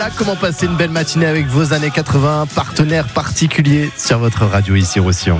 Comment passer une belle matinée avec vos années 80, partenaire particulier sur votre radio ici Roussillon.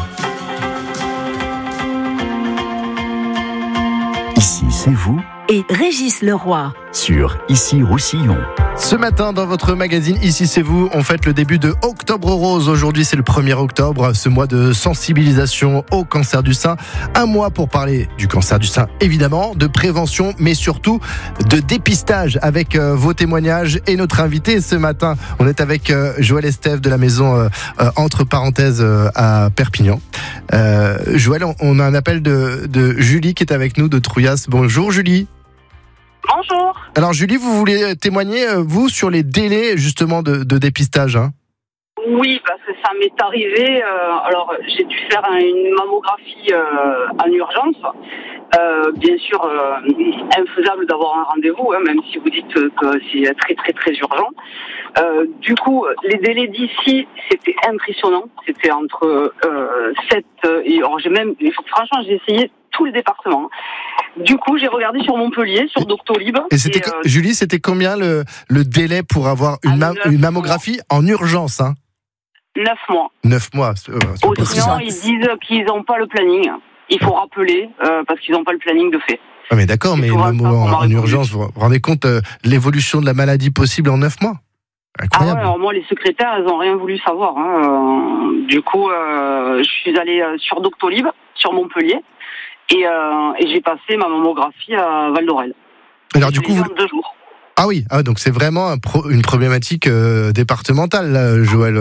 Ici c'est vous et Régis Leroy sur Ici Roussillon. Ce matin, dans votre magazine Ici c'est vous, on fête le début de Octobre Rose. Aujourd'hui, c'est le 1er octobre, ce mois de sensibilisation au cancer du sein. Un mois pour parler du cancer du sein, évidemment, de prévention, mais surtout de dépistage avec vos témoignages. Et notre invité ce matin, on est avec Joël Estève de la maison entre parenthèses à Perpignan. Joël, on a un appel de Julie qui est avec nous de Trouillas. Bonjour Julie. Bonjour. Alors Julie, vous voulez témoigner, vous, sur les délais justement de dépistage, hein ? Oui, parce que ça m'est arrivé. Alors, j'ai dû faire une mammographie en urgence. Bien sûr, infaisable d'avoir un rendez-vous, même si vous dites que c'est très très très urgent. Du coup, les délais d'ici, c'était impressionnant. C'était entre 7 et... Alors, franchement, j'ai essayé tout le département. Du coup, j'ai regardé sur Montpellier, sur Doctolib. Et c'était Julie, c'était combien le délai pour avoir une mammographie en urgence, hein ? 9 mois. 9 mois. Sinon, ils disent qu'ils n'ont pas le planning. Il faut rappeler parce qu'ils n'ont pas le planning de fait. Ah mais d'accord, mais même en urgence, vous vous rendez compte l'évolution de la maladie possible en 9 mois ? Incroyable. Alors moi, les secrétaires, elles n'ont rien voulu savoir. Du coup, je suis allée sur Doctolib, sur Montpellier, et j'ai passé ma mammographie à Val d'Orel. Alors du coup, 2 jours. Ah oui, donc c'est vraiment une problématique départementale, là, Joël.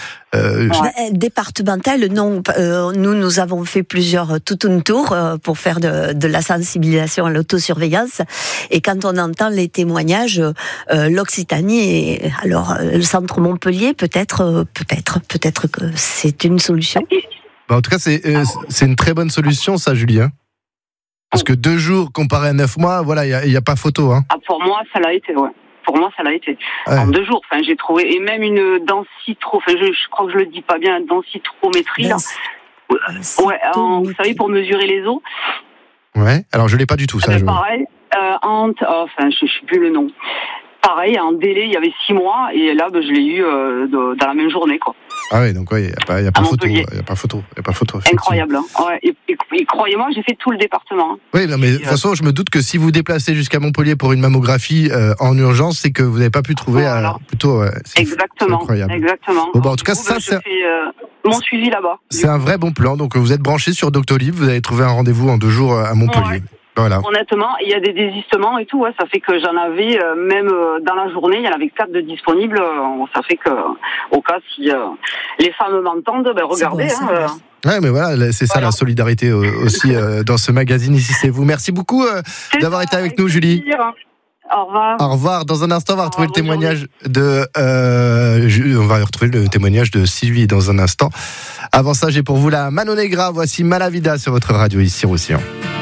Départementale, non. Nous avons fait tout un tour pour faire de la sensibilisation à l'autosurveillance. Et quand on entend les témoignages, l'Occitanie, alors le centre Montpellier, peut-être que c'est une solution. En tout cas, c'est une très bonne solution, ça, Julie. Hein, parce que 2 jours comparé à 9 mois, voilà, il y a pas photo. Hein. Pour moi, ça l'a été, ouais. Pour moi, ça l'a été. Ouais. En 2 jours, j'ai trouvé, et même une je crois que je le dis pas bien, densitométrie, là. Ouais, vous savez, pour mesurer les os. Ouais, alors je l'ai pas du tout, ça. Pareil, je sais plus le nom. Pareil, en délai, il y avait 6 mois, et là, je l'ai eu dans la même journée, quoi. Ah oui, donc il n'y a pas photo. Il n'y a pas photo. Incroyable. Hein. Ouais, et croyez-moi, j'ai fait tout le département. Hein. Oui, non, mais de toute façon, je me doute que si vous déplacez jusqu'à Montpellier pour une mammographie en urgence, c'est que vous n'avez pas pu trouver plutôt. Exactement. C'est incroyable. Exactement. Bon, en tout cas, ça, c'est mon suivi là-bas. C'est un vrai bon plan. Donc, vous êtes branché sur Doctolib, vous avez trouvé un rendez-vous en 2 jours à Montpellier. Ouais. Voilà. Honnêtement, il y a des désistements et tout. Ouais, ça fait que j'en avais, même dans la journée, il y en avait 4 de disponibles. Ça fait que, au cas si les femmes m'entendent, regardez. Ouais, mais voilà, c'est ça la solidarité aussi dans ce magazine. Ici, c'est vous. Merci beaucoup d'avoir été avec nous, Julie. Au revoir. Au revoir. Dans un instant, on va retrouver le témoignage de Sylvie dans un instant. Avant ça, j'ai pour vous la Mano Negra. Voici Malavida sur votre radio ici Roussillon.